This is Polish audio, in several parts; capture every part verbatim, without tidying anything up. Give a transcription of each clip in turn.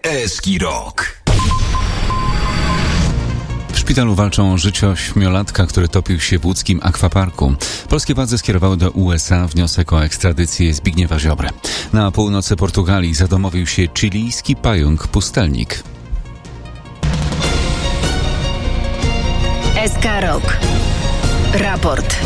Eski Rok. W szpitalu walczą o życie ośmiolatka, który topił się w łódzkim akwaparku. Polskie władze skierowały do U S A wniosek o ekstradycję Zbigniewa Ziobry. Na północy Portugalii zadomowił się chilijski pająk pustelnik. S K Rok. Raport.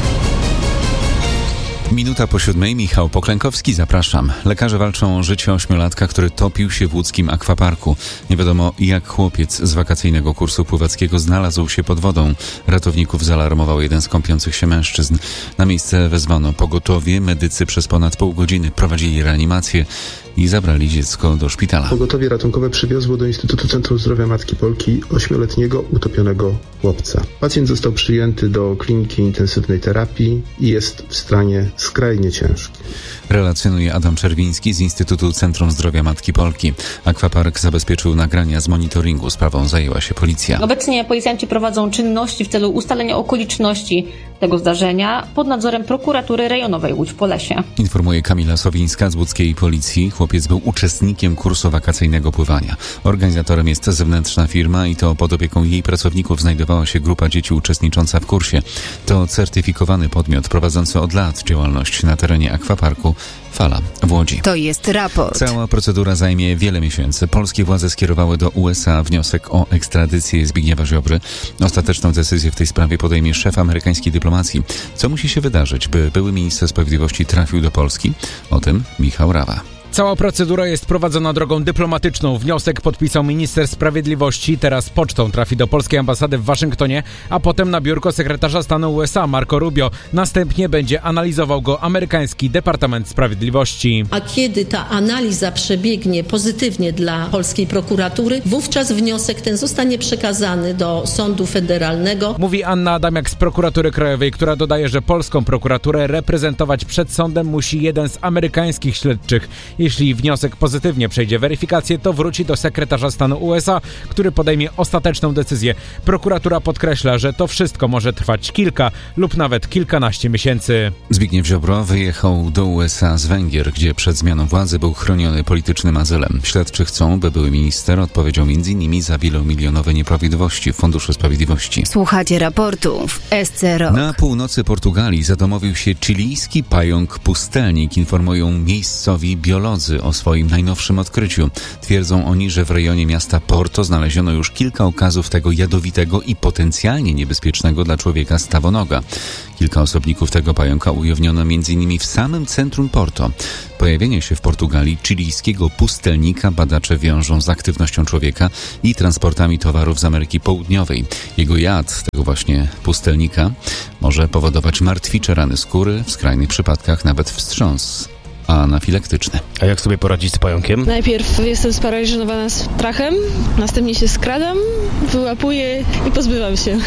Minuta po siódmej, Michał Poklękowski, zapraszam. Lekarze walczą o życie ośmiolatka, który topił się w łódzkim akwaparku. Nie wiadomo, jak chłopiec z wakacyjnego kursu pływackiego znalazł się pod wodą. Ratowników zaalarmował jeden z kąpiących się mężczyzn. Na miejsce wezwano pogotowie. Medycy przez ponad pół godziny prowadzili reanimację i zabrali dziecko do szpitala. Pogotowie ratunkowe przywiozło do Instytutu Centrum Zdrowia Matki Polki ośmioletniego utopionego chłopca. Pacjent został przyjęty do kliniki intensywnej terapii i jest w stanie skrajnie ciężkim. Relacjonuje Adam Czerwiński z Instytutu Centrum Zdrowia Matki Polki. Akwapark zabezpieczył nagrania z monitoringu. Sprawą zajęła się policja. Obecnie policjanci prowadzą czynności w celu ustalenia okoliczności tego zdarzenia pod nadzorem prokuratury rejonowej Łódź-Polesie. Informuje Kamila Sowińska z łódzkiej policji. Chłopiec był uczestnikiem kursu wakacyjnego pływania. Organizatorem jest zewnętrzna firma i to pod opieką jej pracowników znajdowała się grupa dzieci uczestnicząca w kursie. To certyfikowany podmiot prowadzący od lat działalność na terenie akwaparku Fala w Łodzi. To jest raport. Cała procedura zajmie wiele miesięcy. Polskie władze skierowały do U S A wniosek o ekstradycję Zbigniewa Ziobry. Ostateczną decyzję w tej sprawie podejmie szef amerykańskiej dyplomacji. Co musi się wydarzyć, by były minister sprawiedliwości trafił do Polski? O tym Michał Rawa. Cała procedura jest prowadzona drogą dyplomatyczną. Wniosek podpisał minister sprawiedliwości. Teraz pocztą trafi do polskiej ambasady w Waszyngtonie, a potem na biurko sekretarza stanu U S A Marco Rubio. Następnie będzie analizował go amerykański Departament Sprawiedliwości. A kiedy ta analiza przebiegnie pozytywnie dla polskiej prokuratury, wówczas wniosek ten zostanie przekazany do sądu federalnego. Mówi Anna Adamiak z prokuratury krajowej, która dodaje, że polską prokuraturę reprezentować przed sądem musi jeden z amerykańskich śledczych. Jeśli wniosek pozytywnie przejdzie weryfikację, to wróci do sekretarza stanu U S A, który podejmie ostateczną decyzję. Prokuratura podkreśla, że to wszystko może trwać kilka lub nawet kilkanaście miesięcy. Zbigniew Ziobro wyjechał do U S A z Węgier, gdzie przed zmianą władzy był chroniony politycznym azylem. Śledczy chcą, by były minister odpowiedział między innymi za wielomilionowe nieprawidłowości w Funduszu Sprawiedliwości. Słuchacie raportu w S C Rok. Na północy Portugalii zadomowił się chilijski pająk pustelnik, informują miejscowi biolodzy o swoim najnowszym odkryciu. Twierdzą oni, że w rejonie miasta Porto znaleziono już kilka okazów tego jadowitego i potencjalnie niebezpiecznego dla człowieka stawonoga. Kilka osobników tego pająka ujawniono m.in. w samym centrum Porto. Pojawienie się w Portugalii chilijskiego pustelnika badacze wiążą z aktywnością człowieka i transportami towarów z Ameryki Południowej. Jego jad, tego właśnie pustelnika, może powodować martwicze rany skóry, w skrajnych przypadkach nawet wstrząs anafilaktyczny. A jak sobie poradzić z pająkiem? Najpierw jestem sparaliżowana strachem, następnie się skradam, wyłapuję i pozbywam się.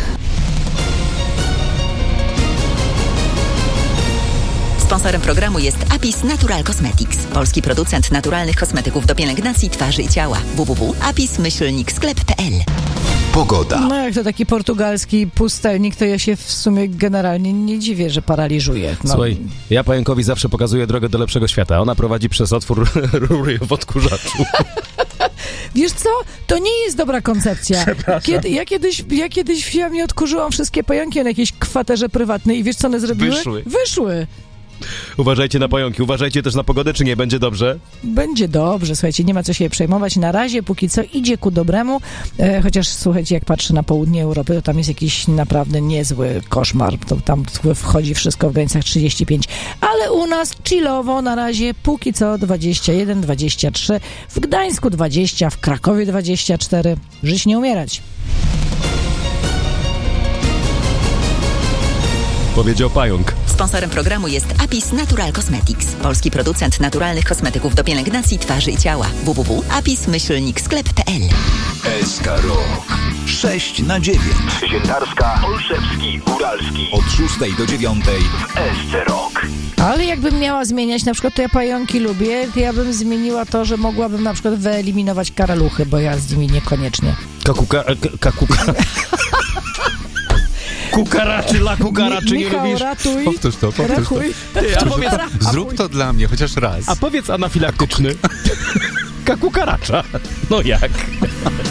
Sponsorem programu jest Apis Natural Cosmetics, polski producent naturalnych kosmetyków do pielęgnacji twarzy i ciała. w w w kropka apis myślnik sklep kropka p l. Pogoda. No jak to taki portugalski pustelnik, to ja się w sumie generalnie nie dziwię, że paraliżuje. No. Słuchaj, ja pająkowi zawsze pokazuję drogę do lepszego świata. Ona prowadzi przez otwór rury w odkurzaczu. Wiesz co? To nie jest dobra koncepcja. Kiedy, ja, kiedyś, ja kiedyś w jamie odkurzyłam wszystkie pająki na jakiejś kwaterze prywatnej i wiesz co one zrobiły? Wyszły. Wyszły. Uważajcie na pająki, uważajcie też na pogodę, czy nie będzie dobrze? Będzie dobrze, słuchajcie, nie ma co się przejmować. Na razie, póki co idzie ku dobremu, e, chociaż słuchajcie, jak patrzę na południe Europy, to tam jest jakiś naprawdę niezły koszmar. To tam wchodzi wszystko w granicach trzydzieści pięć, ale u nas chillowo na razie, póki co dwadzieścia jeden, dwadzieścia trzy, w Gdańsku dwadzieścia, w Krakowie dwadzieścia cztery. Żyć nie umierać. Powiedział pająk. Sponsorem programu jest Apis Natural Cosmetics, polski producent naturalnych kosmetyków do pielęgnacji twarzy i ciała. w w w kropka apis myślnik sklep kropka p l. S K Rok. sześć na dziewięć. Ziętarska, Olszewski, Góralski. Od szóstej do dziewiątej w S C Rok. Ale jakbym miała zmieniać, na przykład to ja pająki lubię, to ja bym zmieniła to, że mogłabym na przykład wyeliminować karaluchy, bo ja z nimi niekoniecznie. Kakuka... Kakuka... Kukaraczy, la kukaraczy, nie Michał, lubisz? Ratuj, powtórz to, powtórz rachuj. to. Ty, a powiedz, zrób to dla mnie, chociaż raz. A powiedz anafilaktyczny. Kukaracha. No jak?